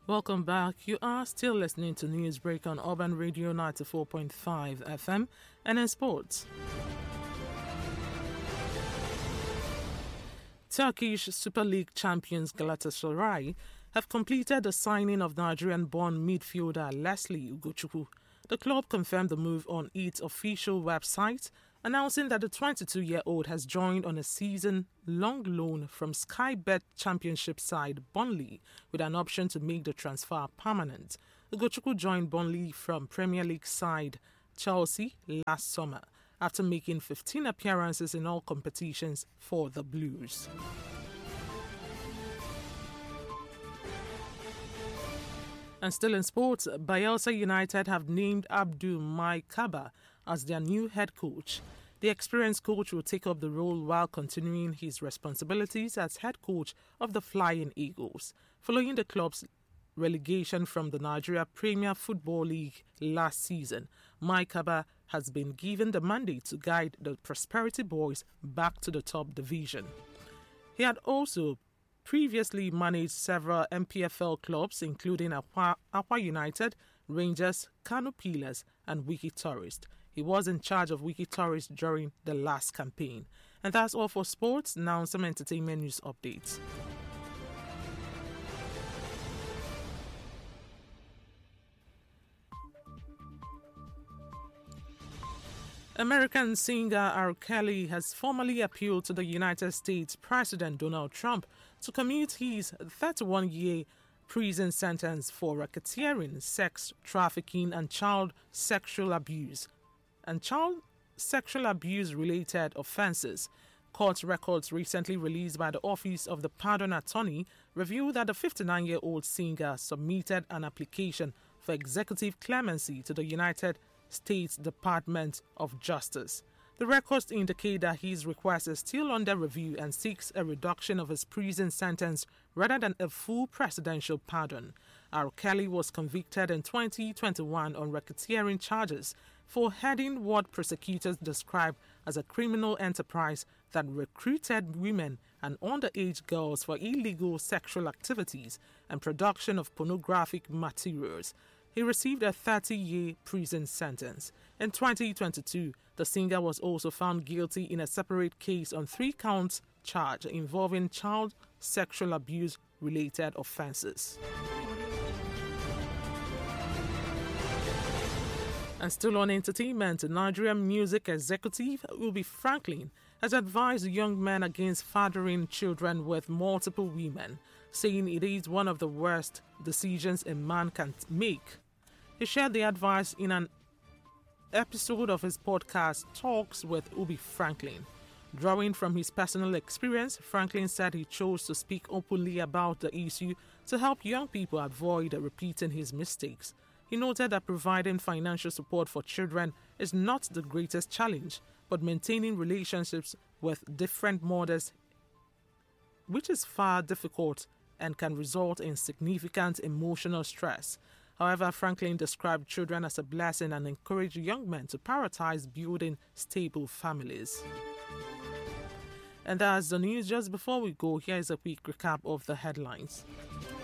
Welcome back. You are still listening to Newsbreak on Urban Radio 94.5 FM and in sports. Turkish Super League champions Galatasaray have completed the signing of Nigerian-born midfielder Leslie Ugochukwu. The club confirmed the move on its official website, announcing that the 22-year-old has joined on a season-long loan from Sky Bet Championship side Burnley, with an option to make the transfer permanent. Ugochukwu joined Burnley from Premier League side Chelsea last summer, after making 15 appearances in all competitions for the Blues. And still in sports, Bayelsa United have named Abdul Mai Kaba as their new head coach. The experienced coach will take up the role while continuing his responsibilities as head coach of the Flying Eagles, following the club's relegation from the Nigeria Premier Football League last season. Mai Kaba has been given the mandate to guide the Prosperity Boys back to the top division. He had also previously managed several MPFL clubs, including Akwa United, Rangers, Kano Pillars, and Wiki Tourist. He was in charge of Wiki Tourist during the last campaign. And that's all for sports. Now some entertainment news updates. American singer R. Kelly has formally appealed to the United States President Donald Trump to commute his 31-year prison sentence for racketeering, sex trafficking, and child sexual abuse related offenses. Court records recently released by the Office of the Pardon Attorney reveal that the 59-year-old singer submitted an application for executive clemency to the United States Department of Justice. The records indicate that his request is still under review and seeks a reduction of his prison sentence rather than a full presidential pardon. R. Kelly was convicted in 2021 on racketeering charges for heading what prosecutors describe as a criminal enterprise that recruited women and underage girls for illegal sexual activities and production of pornographic materials. He received a 30-year prison sentence. In 2022, the singer was also found guilty in a separate case on 3-count charge involving child sexual abuse-related offenses. And still on entertainment, Nigerian music executive Ubi Franklin has advised young men against fathering children with multiple women, saying it is one of the worst decisions a man can make. He shared the advice in an episode of his podcast, Talks with Ubi Franklin. Drawing from his personal experience, Franklin said he chose to speak openly about the issue to help young people avoid repeating his mistakes. He noted that providing financial support for children is not the greatest challenge, but maintaining relationships with different mothers, which is far difficult and can result in significant emotional stress. However, Franklin described children as a blessing and encouraged young men to prioritize building stable families. And that's the news. Just before we go, here's a quick recap of the headlines.